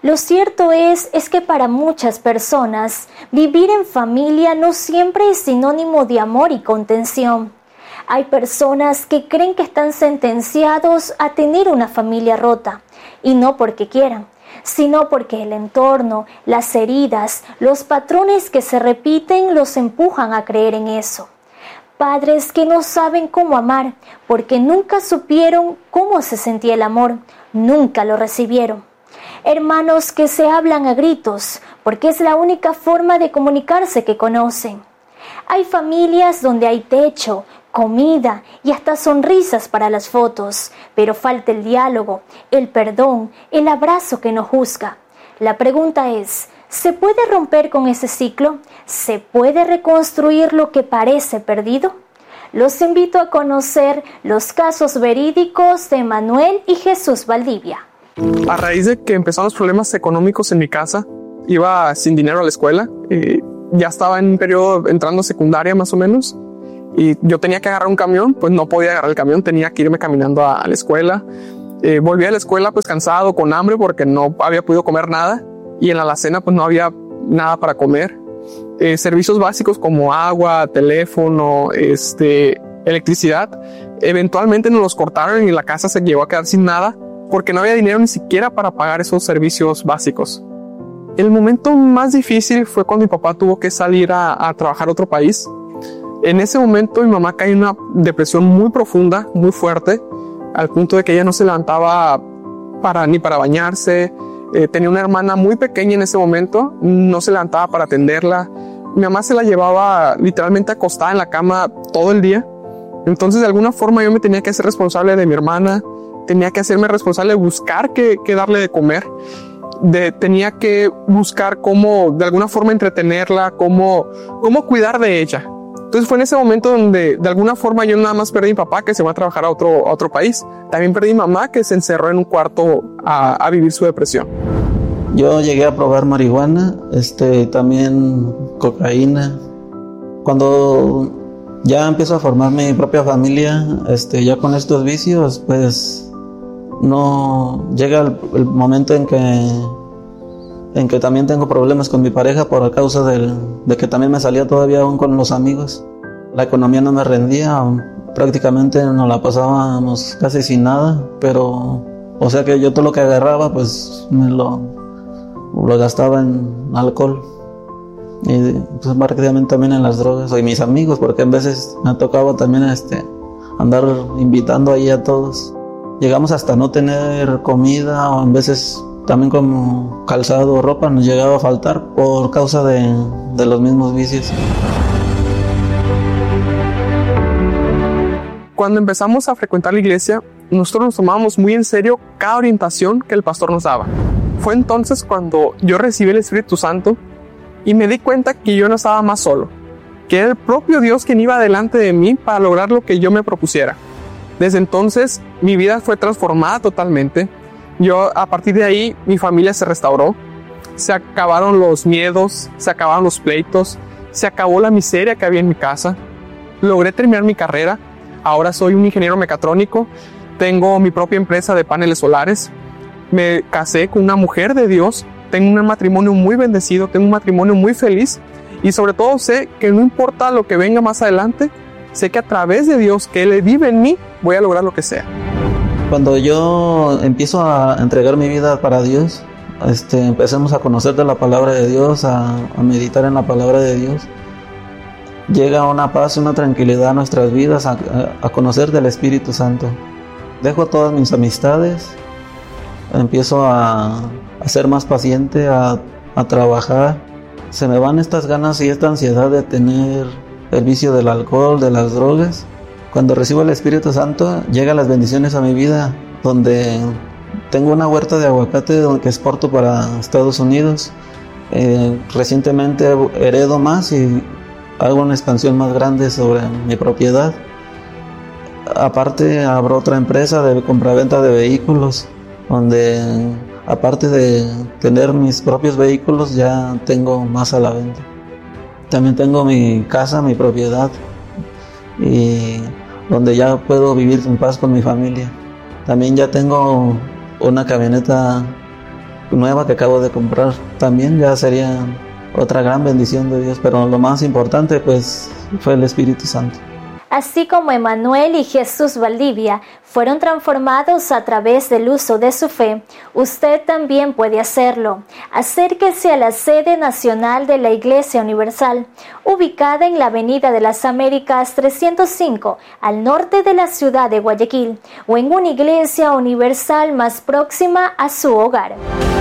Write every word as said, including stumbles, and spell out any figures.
Lo cierto es, es que para muchas personas, vivir en familia no siempre es sinónimo de amor y contención. Hay personas que creen que están sentenciados a tener una familia rota, y no porque quieran, sino porque el entorno, las heridas, los patrones que se repiten los empujan a creer en eso. Padres que no saben cómo amar, porque nunca supieron cómo se sentía el amor, nunca lo recibieron. Hermanos que se hablan a gritos, porque es la única forma de comunicarse que conocen. Hay familias donde hay techo, comida y hasta sonrisas para las fotos, pero falta el diálogo, el perdón, el abrazo que no juzga. La pregunta es, ¿se puede romper con ese ciclo? ¿Se puede reconstruir lo que parece perdido? Los invito a conocer los casos verídicos de Manuel y Jesús Valdivia. A raíz de que empezaron los problemas económicos en mi casa, iba sin dinero a la escuela, eh, ya estaba en un periodo entrando a secundaria más o menos, y yo tenía que agarrar un camión, pues no podía agarrar el camión, tenía que irme caminando a, a la escuela. Eh, volví a la escuela pues cansado, con hambre, porque no había podido comer nada, y en la alacena pues no había nada para comer. Eh, servicios básicos como agua, teléfono, este, electricidad, eventualmente nos los cortaron y la casa se llegó a quedar sin nada, porque no había dinero ni siquiera para pagar esos servicios básicos. El momento más difícil fue cuando mi papá tuvo que salir a, a trabajar a otro país. En ese momento mi mamá cayó en una depresión muy profunda, muy fuerte, al punto de que ella no se levantaba para, ni para bañarse. Eh, tenía una hermana muy pequeña en ese momento, no se levantaba para atenderla. Mi mamá se la llevaba literalmente acostada en la cama todo el día. Entonces de alguna forma yo me tenía que hacer responsable de mi hermana, tenía que hacerme responsable de buscar qué, qué darle de comer, de, tenía que buscar cómo de alguna forma entretenerla, cómo, cómo cuidar de ella. Entonces fue en ese momento donde de alguna forma yo nada más perdí a mi papá, que se fue a trabajar a otro, a otro país. También perdí a mi mamá, que se encerró en un cuarto a, a vivir su depresión. Yo llegué a probar marihuana, este, también cocaína. Cuando ya empiezo a formar mi propia familia, este, ya con estos vicios, pues no llega el, el momento en que en que también tengo problemas con mi pareja por causa del, de que también me salía todavía aún con los amigos. La economía no me rendía, prácticamente nos la pasábamos casi sin nada, pero o sea que yo todo lo que agarraba pues me lo, lo gastaba en alcohol y pues prácticamente también en las drogas y mis amigos, porque a veces me tocaba también este, andar invitando ahí a todos. Llegamos hasta no tener comida, o a veces también como calzado o ropa nos llegaba a faltar por causa de, de los mismos vicios. Cuando empezamos a frecuentar la iglesia, nosotros nos tomábamos muy en serio cada orientación que el pastor nos daba. Fue entonces cuando yo recibí el Espíritu Santo y me di cuenta que yo no estaba más solo, que era el propio Dios quien iba delante de mí para lograr lo que yo me propusiera. Desde entonces mi vida fue transformada totalmente. Yo, a partir de ahí, mi familia se restauró, se acabaron los miedos, se acabaron los pleitos, se acabó la miseria que había en mi casa. Logré terminar mi carrera, ahora soy un ingeniero mecatrónico, tengo mi propia empresa de paneles solares, me casé con una mujer de Dios, tengo un matrimonio muy bendecido, tengo un matrimonio muy feliz y sobre todo sé que no importa lo que venga más adelante, sé que a través de Dios, que Él vive en mí, voy a lograr lo que sea. Cuando yo empiezo a entregar mi vida para Dios, este, empecemos a conocer de la palabra de Dios, a, a meditar en la palabra de Dios, llega una paz, una tranquilidad a nuestras vidas, a, a conocer del Espíritu Santo. Dejo todas mis amistades, empiezo a, a ser más paciente, a, a trabajar. Se me van estas ganas y esta ansiedad de tener el vicio del alcohol, de las drogas. Cuando recibo el Espíritu Santo, llegan las bendiciones a mi vida, donde tengo una huerta de aguacate que exporto para Estados Unidos. Eh, recientemente heredo más y hago una expansión más grande sobre mi propiedad. Aparte, abro otra empresa de compraventa de vehículos, donde aparte de tener mis propios vehículos, ya tengo más a la venta. También tengo mi casa, mi propiedad, y donde ya puedo vivir en paz con mi familia. También ya tengo una camioneta nueva que acabo de comprar también ya sería otra gran bendición de Dios, pero lo más importante pues fue el Espíritu Santo. Así como Emanuel y Jesús Valdivia fueron transformados a través del uso de su fe, usted también puede hacerlo. Acérquese a la sede nacional de la Iglesia Universal, ubicada en la Avenida de las Américas trescientos cinco, al norte de la ciudad de Guayaquil, o en una iglesia universal más próxima a su hogar.